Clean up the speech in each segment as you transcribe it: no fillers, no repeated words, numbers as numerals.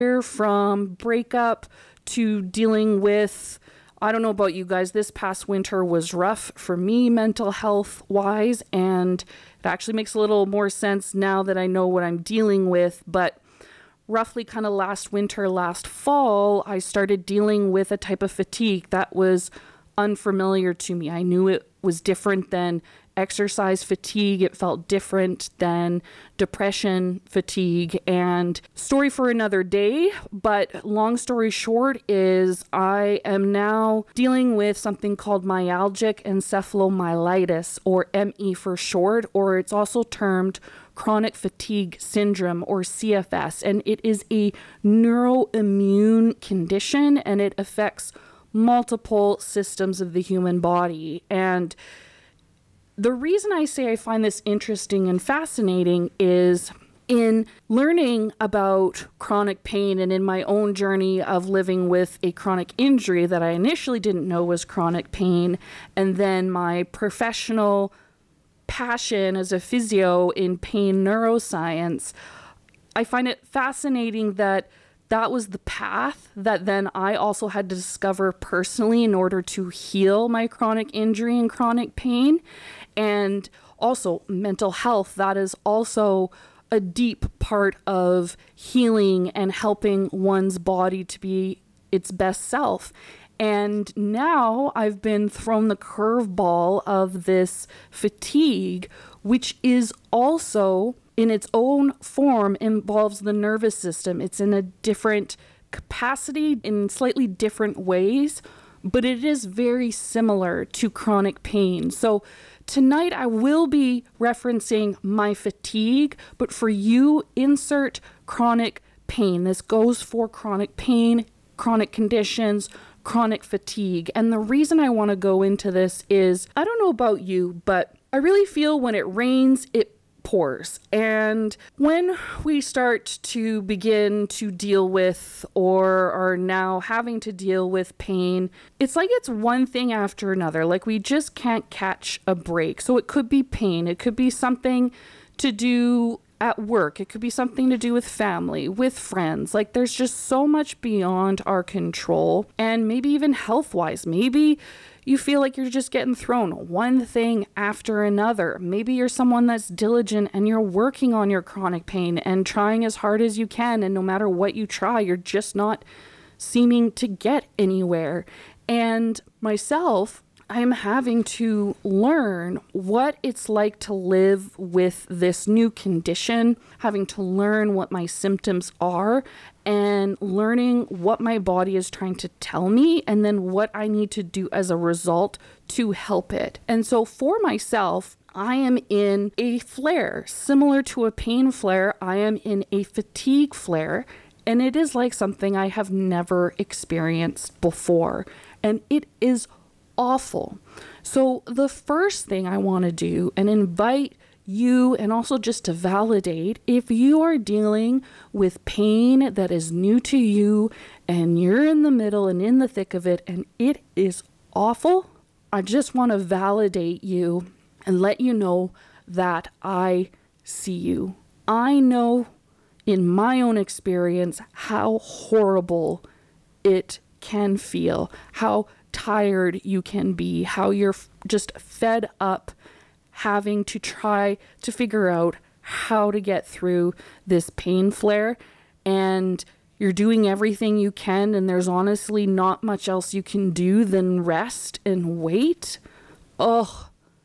from breakup to dealing with, I don't know about you guys, this past winter was rough for me mental health wise, and it actually makes a little more sense now that I know what I'm dealing with. But roughly kind of last winter, last fall, I started dealing with a type of fatigue that was unfamiliar to me. I knew it was different than exercise fatigue. It felt different than depression fatigue, and story for another day. But long story short is I am now dealing with something called myalgic encephalomyelitis, or ME for short, or it's also termed chronic fatigue syndrome, or CFS. And it is a neuroimmune condition, and it affects multiple systems of the human body. And the reason I say I find this interesting and fascinating is in learning about chronic pain and in my own journey of living with a chronic injury that I initially didn't know was chronic pain, and then my professional passion as a physio in pain neuroscience, I find it fascinating that was the path that then I also had to discover personally in order to heal my chronic injury and chronic pain. And also mental health, that is also a deep part of healing and helping one's body to be its best self. And now I've been thrown the curveball of this fatigue, which is also in its own form involves the nervous system. It's in a different capacity in slightly different ways, but it is very similar to chronic pain. So tonight I will be referencing my fatigue, but for you, insert chronic pain. This goes for chronic pain, chronic conditions, chronic fatigue. And the reason I want to go into this is, I don't know about you, but I really feel when it rains, it pours. And when we start to begin to deal with or are now having to deal with pain, it's like it's one thing after another. Like we just can't catch a break. So it could be pain. It could be something to do at work. It could be something to do with family, with friends. Like there's just so much beyond our control, and maybe even health-wise. Maybe you feel like you're just getting thrown one thing after another. Maybe you're someone that's diligent and you're working on your chronic pain and trying as hard as you can, and no matter what you try, you're just not seeming to get anywhere. And myself, I'm having to learn what it's like to live with this new condition, having to learn what my symptoms are, and learning what my body is trying to tell me, and then what I need to do as a result to help it. And so for myself, I am in a flare. Similar to a pain flare, I am in a fatigue flare, and it is like something I have never experienced before. And it is awful. So the first thing I want to do and invite you, and also just to validate, if you are dealing with pain that is new to you and you're in the middle and in the thick of it and it is awful, I just want to validate you and let you know that I see you. I know in my own experience how horrible it can feel, how tired you can be, how you're just fed up having to try to figure out how to get through this pain flare, and you're doing everything you can, and there's honestly not much else you can do than rest and wait. Oh,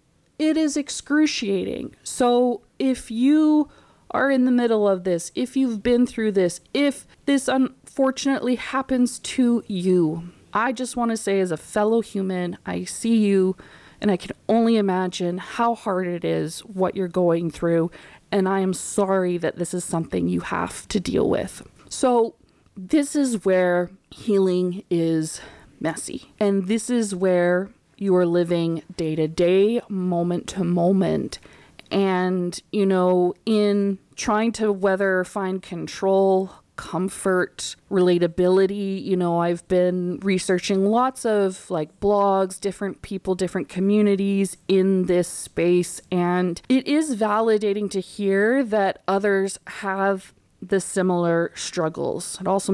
it is excruciating. So if you are in the middle of this, if you've been through this, if this unfortunately happens to you, I just want to say, as a fellow human, I see you, and I can only imagine how hard it is, what you're going through, and I am sorry that this is something you have to deal with. So this is where healing is messy, and this is where you are living day to day, moment to moment. And, in trying to find control, comfort, relatability, I've been researching lots of blogs, different people, different communities in this space, and it is validating to hear that others have the similar struggles. It also